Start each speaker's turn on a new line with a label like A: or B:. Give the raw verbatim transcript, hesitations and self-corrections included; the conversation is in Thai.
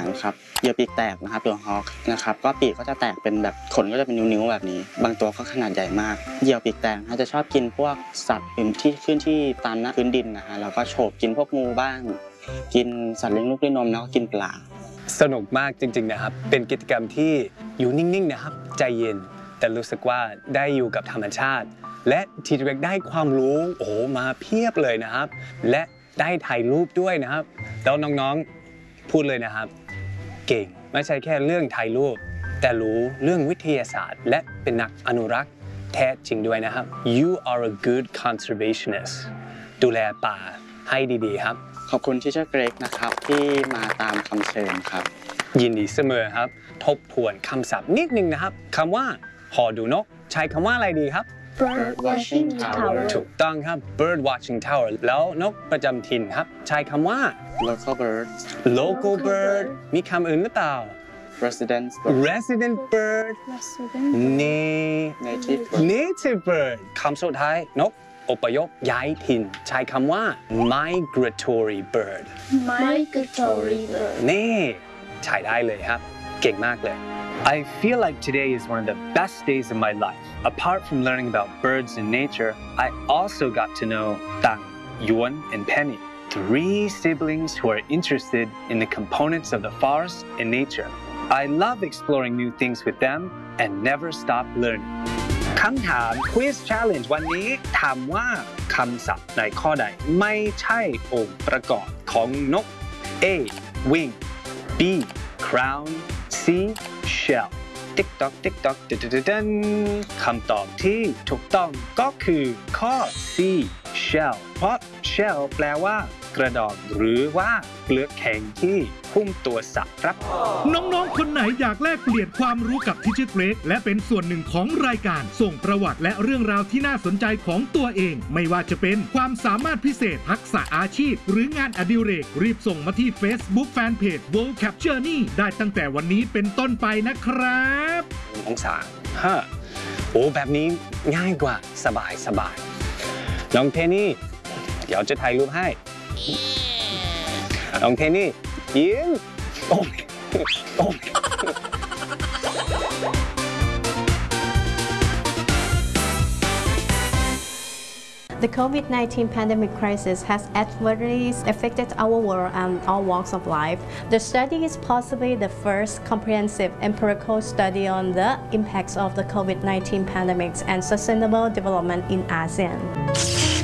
A: นะครับเหยี่ยวปีกแตกนะครับตัวฮอคนะครับก็ปีกก็จะแตกเป็นแบบขนก็จะเป็นนิ้วๆแบบนี้บางตัวก็ขนาดใหญ่มากเหยี่ยวปีกแตกจะชอบกินพวกสัตว์อื่นที่ขึ้นที่ตามหน้าพื้นดินนะฮะแล้วก็โฉบกินพวกงูบ้างกินสัตว์เลี้ยงลูกด้วยนมแล้วก็กินปลา
B: สนุกมากจริงๆนะครับเป็นกิจกรรมที่อยู่นิ่งๆนะครับใจเย็นแต่รู้สึกว่าได้อยู่กับธรรมชาติและทีเด็กได้ความรู้โอ้โหมาเพียบเลยนะครับและได้ถ่ายรูปด้วยนะครับแล้วน้องๆพูดเลยนะครับเก่งไม่ใช่แค่เรื่องถ่ายรูปแต่รู้เรื่องวิทยาศาสตร์และเป็นนักอนุรักษ์แท้จริงด้วยนะครับ You are a good conservationist ดูแลป่าให้ดีๆครับ
A: ขอบคุณที่เชื่อเกรกนะครับที่มาตามคำเชิญครับ
B: ยินดีเสมอครับทบทวนคำศัพท์นิดนึงนะครับคำว่าหอดูนกใช้คำว่าอะไรดีครับ
C: Bird watching tower
B: ถูกต้องครับ Bird watching tower แล้วนกประจำถิ่นครับใช้คำว่า
A: local bird
B: local bird มีคำอื่นหรือเปล่า
A: resident bird
B: resident bird
A: native bird
B: native bird คำสุดท้ายนกอพยพย้ายถิ่นใช้คำว่า migratory bird
C: migratory bird
B: นี่ใช้ได้เลยครับเก่งมากเลย
D: I feel like today is one of the best days of my life. Apart from learning about birds and nature, I also got to know Tang, Yuan, and Penny, three siblings who are interested in the components of the forest and nature. I love exploring new things with them and never stop learning.
B: คำถาม Quiz Challenge วันนี้ถามว่าคำศัพท์ในข้อใดไม่ใช่องค์ประกอบของนก A. Wing B. Crown C. Shell ติ๊กต๊อกติ๊กต๊อกตึ๊ดตึ๊ดคำตอบที่ถูกต้องก็คือข้อ C. Shell เพราะ Shell แปลว่ากระดองหรือว่าเปลือกแข็งที่หุ้มตัวสัตว์ครับ
E: น้องๆคนไหนอยากแลกเปลี่ยนความรู้กับทิชเชอร์เกรกและเป็นส่วนหนึ่งของรายการส่งประวัติและเรื่องราวที่น่าสนใจของตัวเองไม่ว่าจะเป็นความสามารถพิเศษทักษะอาชีพหรืองานอดิเรกรีบส่งมาที่ Facebook Fanpage World Cap Journey ได้ตั้งแต่วันนี้เป็นต้นไปนะครับ
B: องศาฮะโอ้แบบนี้ง่ายกว่าสบายสบายน้องเทนี่เดี๋ยวจะถ่ายรูปให้น้องเทนี่ยิ้มโอ้ยโอ้ย
F: The COVID nineteen pandemic crisis has adversely affected our world and all walks of life. The study is possibly the first comprehensive empirical study on the impacts of the COVID nineteen pandemic and sustainable development in ASEAN.